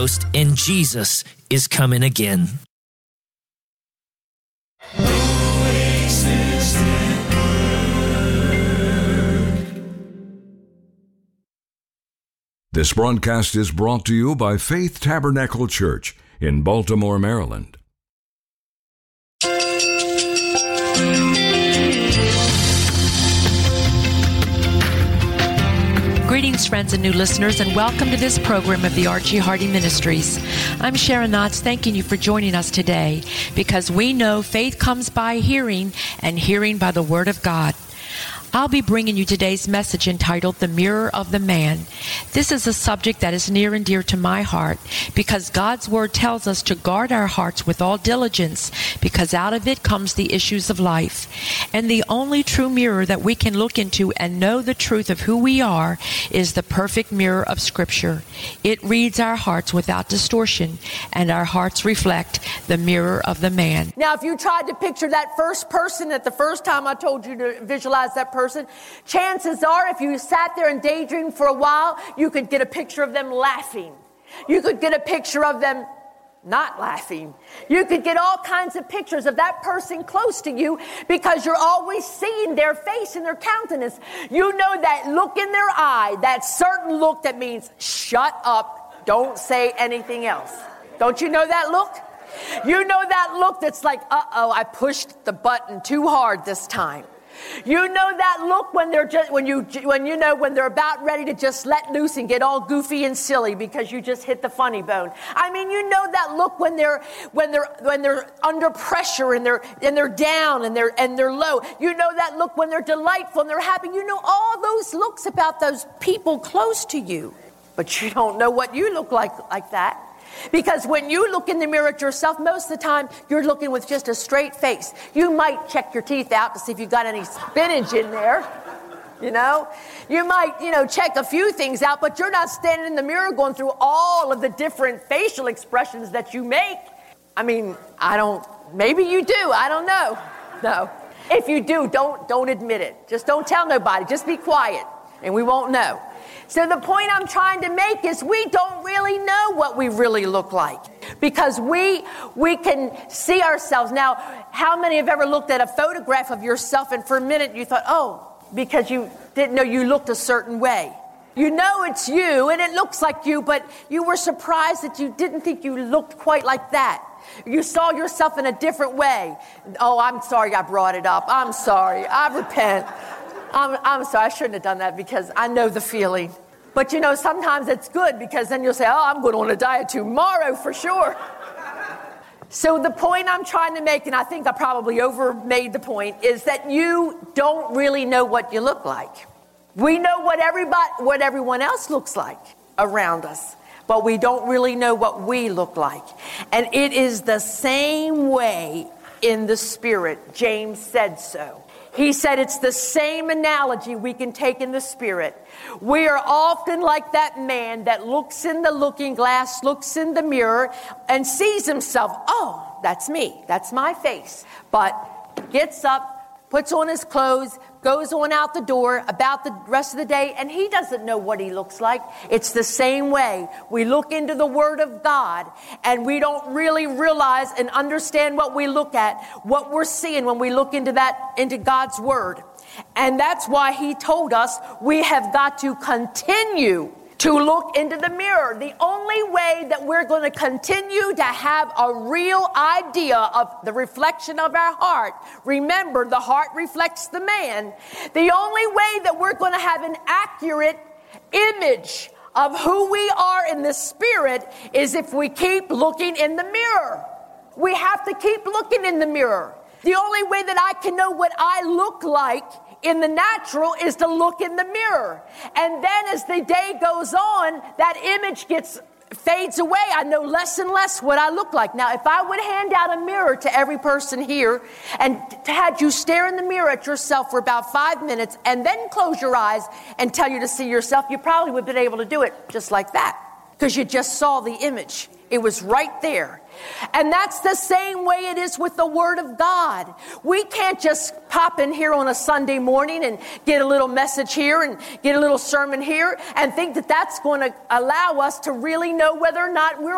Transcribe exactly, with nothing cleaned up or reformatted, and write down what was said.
Ghost, and Jesus is coming again. This broadcast is brought to you by Faith Tabernacle Church in Baltimore, Maryland. Greetings, friends and new listeners, and welcome to this program of the Archie Hardy Ministries. I'm Sharon Knotts, thanking you for joining us today, because we know faith comes by hearing, and hearing by the Word of God. I'll be bringing you today's message entitled The Mirror of the Man. This is a subject that is near and dear to my heart, because God's Word tells us to guard our hearts with all diligence, because out of it comes the issues of life. And the only true mirror that we can look into and know the truth of who we are is the perfect mirror of Scripture. It reads our hearts without distortion, and our hearts reflect the mirror of the man. Now, if you tried to picture that first person at the first time I told you to visualize that person, person, chances are if you sat there and daydreamed for a while, you could get a picture of them laughing. You could get a picture of them not laughing. You could get all kinds of pictures of that person close to you, because you're always seeing their face and their countenance. You know that look in their eye, that certain look that means shut up, don't say anything else. Don't you know that look? You know that look that's like, uh-oh, I pushed the button too hard this time. You know that look when they're just when you when you know when they're about ready to just let loose and get all goofy and silly because you just hit the funny bone. I mean, you know that look when they're when they're when they're under pressure and they're and they're down and they're and they're low. You know that look when they're delightful and they're happy. You know all those looks about those people close to you, but you don't know what you look like like that. Because when you look in the mirror at yourself, most of the time, you're looking with just a straight face. You might check your teeth out to see if you've got any spinach in there, you know. You might, you know, check a few things out, but you're not standing in the mirror going through all of the different facial expressions that you make. I mean, I don't, maybe you do, I don't know. No. If you do, don't, don't admit it. Just don't tell nobody. Just be quiet, and we won't know. So the point I'm trying to make is we don't really know what we really look like, because we we can see ourselves. Now, how many have ever looked at a photograph of yourself and for a minute you thought, oh, because you didn't know you looked a certain way. You know it's you and it looks like you, but you were surprised that you didn't think you looked quite like that. You saw yourself in a different way. Oh, I'm sorry I brought it up. I'm sorry. I repent. I'm, I'm sorry, I shouldn't have done that, because I know the feeling. But you know, sometimes it's good, because then you'll say, oh, I'm going on a diet tomorrow for sure. So the point I'm trying to make, and I think I probably over made the point, is that you don't really know what you look like. We know what everybody, what everyone else looks like around us, but we don't really know what we look like. And it is the same way in the Spirit. James said so. He said it's the same analogy we can take in the Spirit. We are often like that man that looks in the looking glass, looks in the mirror, and sees himself. Oh, that's me. That's my face. But gets up, puts on his clothes, goes on out the door about the rest of the day, and he doesn't know what he looks like. It's the same way. We look into the Word of God, and we don't really realize and understand what we look at, what we're seeing when we look into that, into God's Word. And that's why he told us we have got to continue to look into the mirror. The only way that we're going to continue to have a real idea of the reflection of our heart, remember, the heart reflects the man. The only way that we're going to have an accurate image of who we are in the Spirit is if we keep looking in the mirror. We have to keep looking in the mirror. The only way that I can know what I look like in the natural is to look in the mirror. And then as the day goes on, that image gets fades away. I know less and less what I look like. Now, if I would hand out a mirror to every person here and had you stare in the mirror at yourself for about five minutes and then close your eyes and tell you to see yourself, you probably would have been able to do it just like that, because you just saw the image. It was right there. And that's the same way it is with the Word of God. We can't just pop in here on a Sunday morning and get a little message here and get a little sermon here and think that that's going to allow us to really know whether or not we're